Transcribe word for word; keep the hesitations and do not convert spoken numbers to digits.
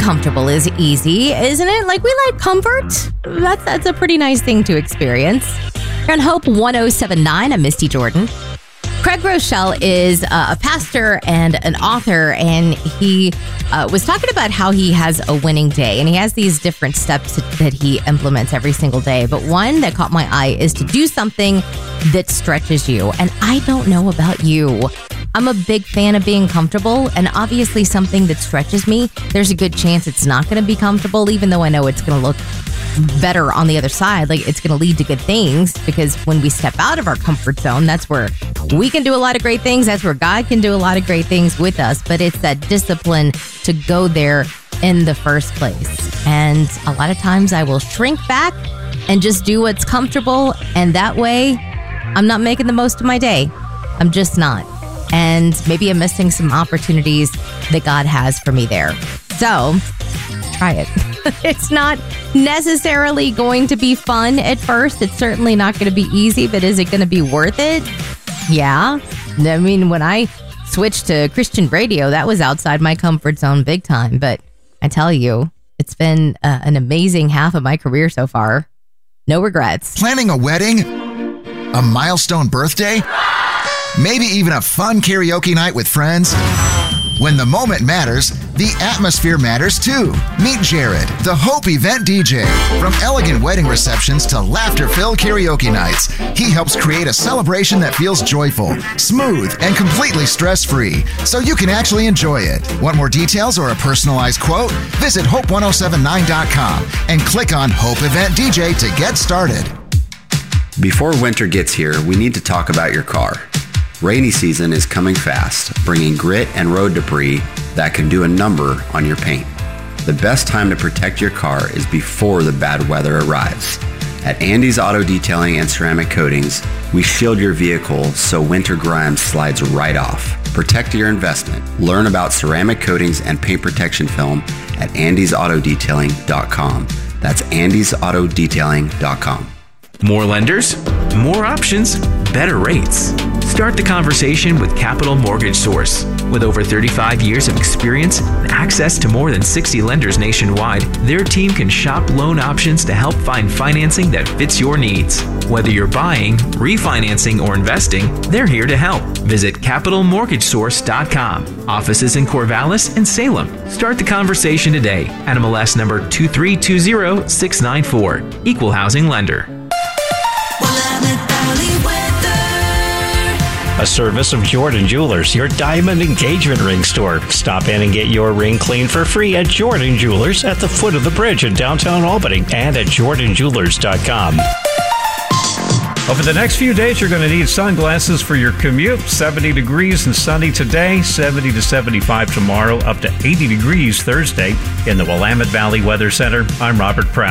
comfortable is easy, isn't it? Like, we like comfort. That's that's a pretty nice thing to experience. You're on Hope one oh seven point nine. I'm Misty Jordan. Craig Rochelle is uh, a pastor and an author, and he uh, was talking about how he has a winning day, and he has these different steps that he implements every single day. But one that caught my eye is to do something that stretches you. And I don't know about you. I'm a big fan of being comfortable, and obviously something that stretches me, there's a good chance it's not going to be comfortable, even though I know it's going to look better on the other side. Like, it's going to lead to good things, because when we step out of our comfort zone, that's where we can do a lot of great things. That's where God can do a lot of great things with us. But it's that discipline to go there in the first place. And a lot of times I will shrink back and just do what's comfortable. And that way I'm not making the most of my day. I'm just not. And maybe I'm missing some opportunities that God has for me there. So try it. It's not necessarily going to be fun at first. It's certainly not going to be easy, but is it going to be worth it? Yeah. I mean, when I switched to Christian radio, that was outside my comfort zone big time. But I tell you, it's been uh, an amazing half of my career so far. No regrets. Planning a wedding? A milestone birthday? Maybe even a fun karaoke night with friends? When the moment matters, the atmosphere matters too. Meet Jared, the Hope event D J. From elegant wedding receptions to laughter-filled karaoke nights, he helps create a celebration that feels joyful, smooth, and completely stress-free, so you can actually enjoy it. Want more details or a personalized quote? Visit hope one oh seven nine dot com and click on Hope Event D J to get started. Before winter gets here, we need to talk about your car. Rainy season is coming fast, bringing grit and road debris that can do a number on your paint. The best time to protect your car is before the bad weather arrives. At Andy's Auto Detailing and Ceramic Coatings, we shield your vehicle so winter grime slides right off. Protect your investment. Learn about ceramic coatings and paint protection film at andys auto detailing dot com. That's andys auto detailing dot com. More lenders, more options, better rates. Start the conversation with Capital Mortgage Source. With over thirty-five years of experience and access to more than sixty lenders nationwide, their team can shop loan options to help find financing that fits your needs. Whether you're buying, refinancing, or investing, they're here to help. Visit capital mortgage source dot com. Offices in Corvallis and Salem. Start the conversation today. N M L S number two three two zero six nine four. Equal Housing Lender. A service of Jordan Jewelers, your diamond engagement ring store. Stop in and get your ring cleaned for free at Jordan Jewelers at the foot of the bridge in downtown Albany and at jordan jewelers dot com. Over the next few days, you're going to need sunglasses for your commute. seventy degrees and sunny today, seventy to seventy-five tomorrow, up to eighty degrees Thursday. In the Willamette Valley Weather Center, I'm Robert Pratt.